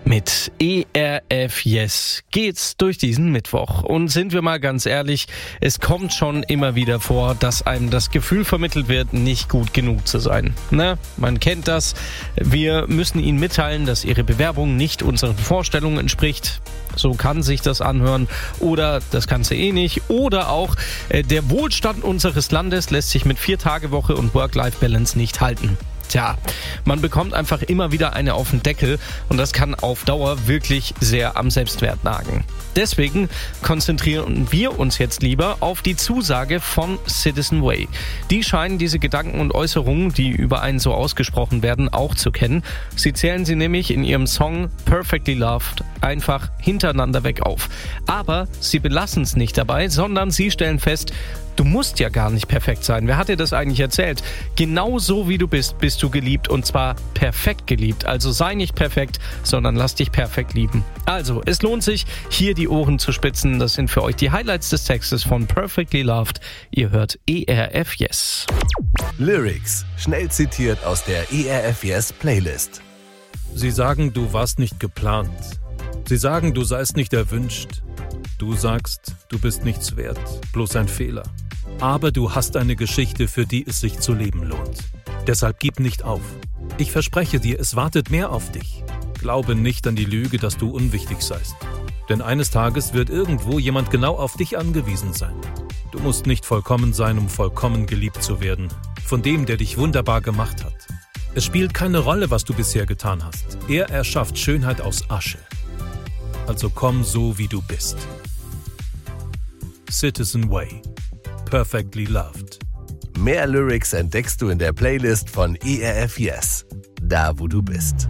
Mit ERF Yes geht's durch diesen Mittwoch. Und sind wir mal ganz ehrlich, es kommt schon immer wieder vor, dass einem das Gefühl vermittelt wird, nicht gut genug zu sein. Man kennt das. Wir müssen Ihnen mitteilen, dass Ihre Bewerbung nicht unseren Vorstellungen entspricht. So kann sich das anhören. Oder das kannst du eh nicht. Oder auch, der Wohlstand unseres Landes lässt sich mit 4-Tage-Woche und Work-Life-Balance nicht halten. Tja, man bekommt einfach immer wieder eine auf den Deckel und das kann auf Dauer wirklich sehr am Selbstwert nagen. Deswegen konzentrieren wir uns jetzt lieber auf die Zusage von Citizen Way. Die scheinen diese Gedanken und Äußerungen, die über einen so ausgesprochen werden, auch zu kennen. Sie zählen sie nämlich in ihrem Song Perfectly Loved einfach hintereinander weg auf. Aber sie belassen es nicht dabei, sondern sie stellen fest, du musst ja gar nicht perfekt sein. Wer hat dir das eigentlich erzählt? Genau so wie du bist du geliebt und zwar perfekt geliebt. Also sei nicht perfekt, sondern lass dich perfekt lieben. Also, es lohnt sich, hier die Ohren zu spitzen. Das sind für euch die Highlights des Textes von Perfectly Loved. Ihr hört ERF Yes. Lyrics, schnell zitiert aus der ERF Yes Playlist. Sie sagen, du warst nicht geplant. Sie sagen, du seist nicht erwünscht. Du sagst, du bist nichts wert, bloß ein Fehler. Aber du hast eine Geschichte, für die es sich zu leben lohnt. Deshalb gib nicht auf. Ich verspreche dir, es wartet mehr auf dich. Glaube nicht an die Lüge, dass du unwichtig seist. Denn eines Tages wird irgendwo jemand genau auf dich angewiesen sein. Du musst nicht vollkommen sein, um vollkommen geliebt zu werden. Von dem, der dich wunderbar gemacht hat. Es spielt keine Rolle, was du bisher getan hast. Er erschafft Schönheit aus Asche. Also komm so, wie du bist. Citizen Way. Perfectly Loved. Mehr Lyrics entdeckst du in der Playlist von ERF Yes. Da, wo du bist.